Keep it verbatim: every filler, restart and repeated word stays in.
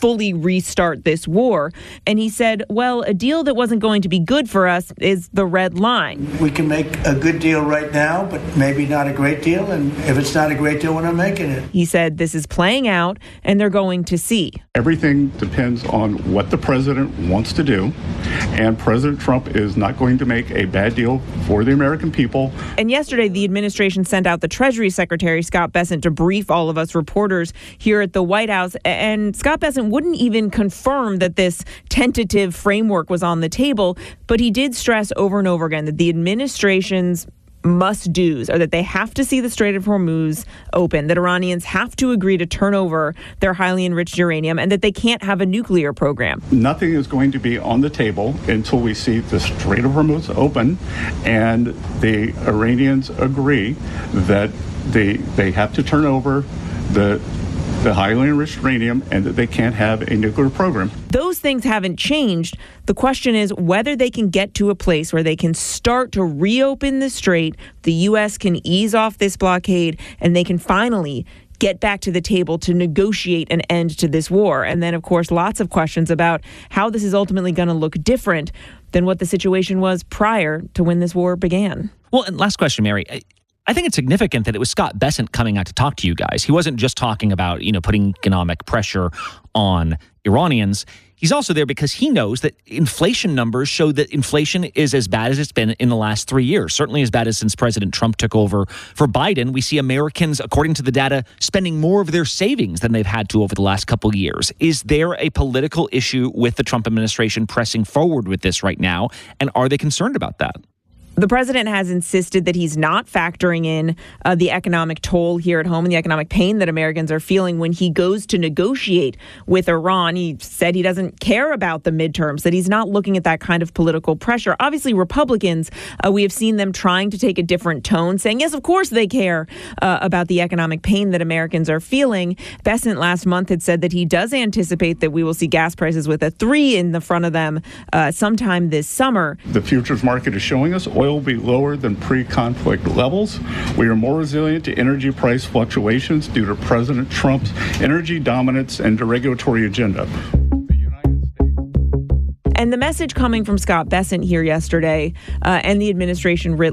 fully restart this war. And he said, well, a deal that wasn't going to be good for us is the red line. We can make a good deal right now, but maybe not a great deal. And if it's not a great deal, we're not making it. He said this is playing out and they're going to see. Everything depends on what the president wants to do. And President Trump is not going to make a bad deal for the American people. And yesterday, the administration sent out the Treasury Secretary, Scott Bessent, to brief all of us reporters here at the White House. And Scott Bessent wouldn't even confirm that this tentative framework was on the table, but he did stress over and over again that the administration's must-dos are that they have to see the Strait of Hormuz open, that Iranians have to agree to turn over their highly enriched uranium, and that they can't have a nuclear program. Nothing is going to be on the table until we see the Strait of Hormuz open and the Iranians agree that they they have to turn over the the highly enriched uranium and that they can't have a nuclear program. Those things haven't changed. The question is whether they can get to a place where they can start to reopen the strait, the U S can ease off this blockade, and they can finally get back to the table to negotiate an end to this war. And then, of course, lots of questions about how this is ultimately going to look different than what the situation was prior to when this war began. Well, and last question, Mary. I think it's significant that it was Scott Bessent coming out to talk to you guys. He wasn't just talking about, you know, putting economic pressure on Iranians. He's also there because he knows that inflation numbers show that inflation is as bad as it's been in the last three years, certainly as bad as since President Trump took over. For Biden, we see Americans, according to the data, spending more of their savings than they've had to over the last couple of years. Is there a political issue with the Trump administration pressing forward with this right now? And are they concerned about that? The president has insisted that he's not factoring in uh, the economic toll here at home and the economic pain that Americans are feeling when he goes to negotiate with Iran. He said he doesn't care about the midterms, that he's not looking at that kind of political pressure. Obviously, Republicans, uh, we have seen them trying to take a different tone, saying, yes, of course they care uh, about the economic pain that Americans are feeling. Bessent last month had said that he does anticipate that we will see gas prices with a three in the front of them uh, sometime this summer. The futures market is showing us oil will be lower than pre-conflict levels. We are more resilient to energy price fluctuations due to President Trump's energy dominance and deregulatory agenda. And the message coming from Scott Bessent here yesterday uh, and the administration writ